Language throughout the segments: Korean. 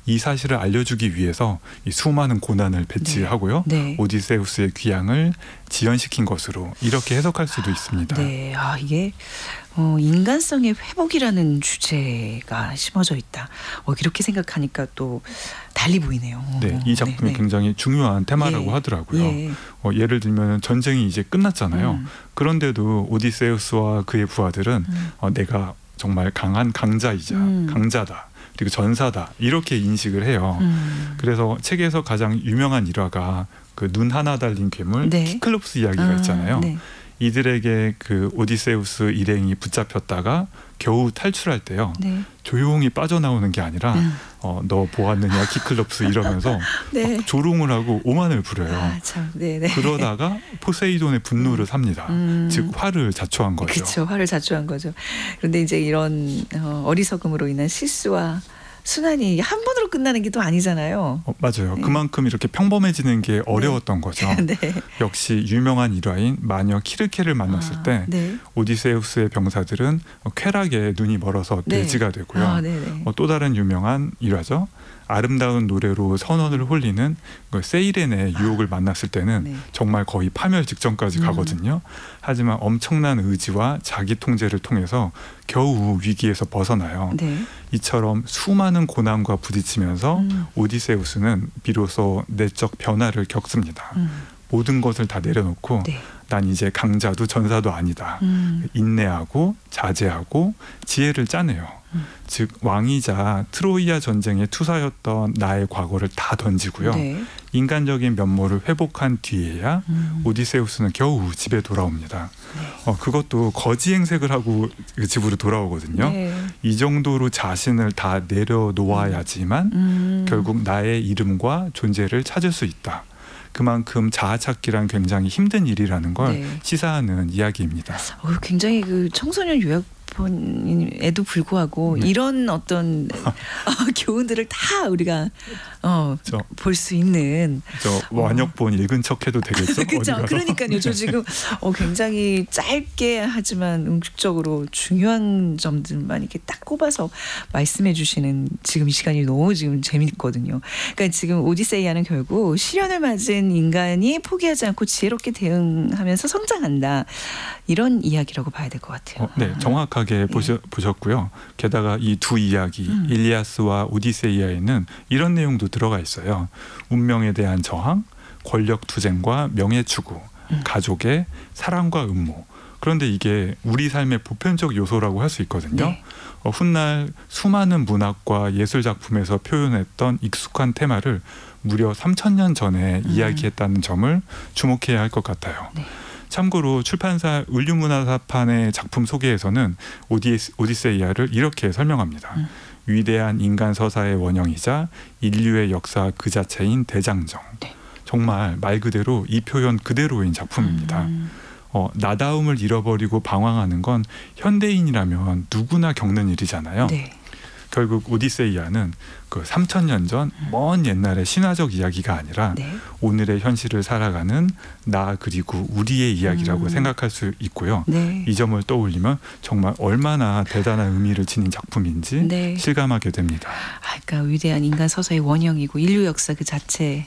이 사실을 알려주기 위해서 이 수많은 고난을 배치하고요. 네. 오디세우스의 귀향을 지연시킨 것으로 이렇게 해석할 수도 있습니다. 네, 이게 인간성의 회복이라는 주제가 심어져 있다. 이렇게 생각하니까 또 달리 보이네요. 네, 이 작품이 굉장히 중요한 테마라고 하더라고요. 예를 들면 전쟁이 이제 끝났잖아요. 그런데도 오디세우스와 그의 부하들은 내가 정말 강한 강자이자 강자다. 그리고 전사다. 이렇게 인식을 해요. 그래서 책에서 가장 유명한 일화가 그 눈 하나 달린 괴물 키클롭스 이야기가 있잖아요. 네. 이들에게 그 오디세우스 일행이 붙잡혔다가 겨우 탈출할 때요. 네. 조용히 빠져나오는 게 아니라 너 보았느냐 키클롭스 이러면서 네. 막 조롱을 하고 오만을 부려요. 참, 네네. 그러다가 포세이돈의 분노를 삽니다. 즉 화를 자초한 거죠. 그렇죠. 화를 자초한 거죠. 그런데 이제 이런 어리석음으로 인한 실수와 순환이 한 번으로 끝나는 게 또 아니잖아요. 맞아요. 네. 그만큼 이렇게 평범해지는 게 어려웠던 거죠. 네. 역시 유명한 일화인 마녀 키르케를 만났을 때 네. 오디세우스의 병사들은 쾌락에 눈이 멀어서 돼지가 되고요. 또 다른 유명한 일화죠. 아름다운 노래로 선원을 홀리는 세이렌의 유혹을 만났을 때는 정말 거의 파멸 직전까지 가거든요. 하지만 엄청난 의지와 자기 통제를 통해서 겨우 위기에서 벗어나요. 이처럼 수많은 고난과 부딪히면서 오디세우스는 비로소 내적 변화를 겪습니다. 모든 것을 다 내려놓고 난 이제 강자도 전사도 아니다. 인내하고 자제하고 지혜를 짜내요. 즉 왕이자 트로이아 전쟁의 투사였던 나의 과거를 다 던지고요. 인간적인 면모를 회복한 뒤에야 오디세우스는 겨우 집에 돌아옵니다. 그것도 거지 행색을 하고 집으로 돌아오거든요. 이 정도로 자신을 다 내려놓아야지만 결국 나의 이름과 존재를 찾을 수 있다. 그만큼 자아 찾기란 굉장히 힘든 일이라는 걸 시사하는 이야기입니다. 굉장히 그 청소년 요약본에도 불구하고 이런 어떤 교훈들을 다 우리가 볼 수 있는 완역본 읽은 척해도 되겠죠? 그렇죠. 그러니까요. 저 지금 굉장히 짧게 하지만 응축적으로 중요한 점들만 이렇게 딱 꼽아서 말씀해 주시는 지금 이 시간이 너무 지금 재밌거든요. 그러니까 지금 오디세이아는 결국 시련을 맞은 인간이 포기하지 않고 지혜롭게 대응하면서 성장한다. 이런 이야기라고 봐야 될 것 같아요. 네, 정확하게 보셨고요. 게다가 이 두 이야기 일리아스와 오디세이아에는 이런 내용도 들어가 있어요. 운명에 대한 저항, 권력 투쟁과 명예 추구, 가족의 사랑과 음모. 그런데 이게 우리 삶의 보편적 요소라고 할 수 있거든요. 훗날 수많은 문학과 예술 작품에서 표현했던 익숙한 테마를 무려 3000년 전에 이야기했다는 점을 주목해야 할 것 같아요. 참고로 출판사 울류문화사판의 작품 소개에서는 오디세이아를 이렇게 설명합니다. 위대한 인간 서사의 원형이자 인류의 역사 그 자체인 대장정. 정말 말 그대로 이 표현 그대로인 작품입니다. 나다움을 잃어버리고 방황하는 건 현대인이라면 누구나 겪는 일이잖아요. 결국 오디세이아는 그 3000년 전 먼 옛날의 신화적 이야기가 아니라 오늘의 현실을 살아가는 나 그리고 우리의 이야기라고 생각할 수 있고요. 이 점을 떠올리면 정말 얼마나 대단한 의미를 지닌 작품인지 실감하게 됩니다. 그러니까 위대한 인간 서사의 원형이고 인류 역사 그 자체인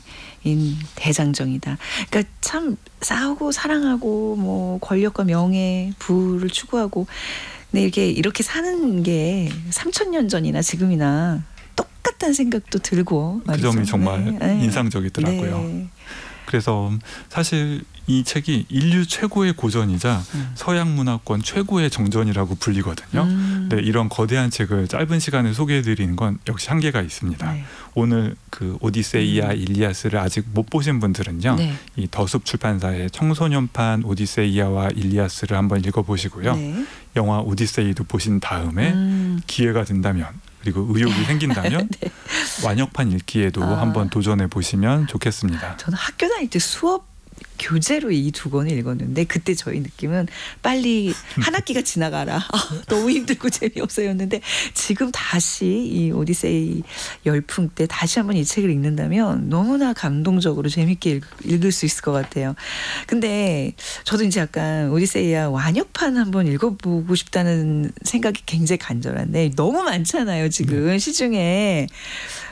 대장정이다. 그러니까 참 싸우고 사랑하고 뭐 권력과 명예, 부를 추구하고 근데 이렇게 사는 게 3000년 전이나 지금이나 똑같다는 생각도 들고 말이죠. 그 점이 정말 인상적이더라고요. 그래서 사실 이 책이 인류 최고의 고전이자 서양 문화권 최고의 정전이라고 불리거든요. 네, 이런 거대한 책을 짧은 시간에 소개해드리는 건 역시 한계가 있습니다. 오늘 그 오디세이아 일리아스를 아직 못 보신 분들은요. 이 더숲 출판사의 청소년판 오디세이아와 일리아스를 한번 읽어보시고요. 영화 오디세이도 보신 다음에 기회가 된다면 그리고 의욕이 생긴다면 완역판 읽기에도 한번 도전해 보시면 좋겠습니다. 저는 학교 다닐 때 수업 교재로 이 두 권을 읽었는데 그때 저희 느낌은 빨리 한 학기가 지나가라. 너무 힘들고 재미없어였는데 지금 다시 이 오디세이 열풍 때 다시 한번 이 책을 읽는다면 너무나 감동적으로 재밌게 읽을 수 있을 것 같아요. 근데 저도 이제 약간 오디세이아 완역판 한번 읽어보고 싶다는 생각이 굉장히 간절한데 너무 많잖아요. 지금 시중에.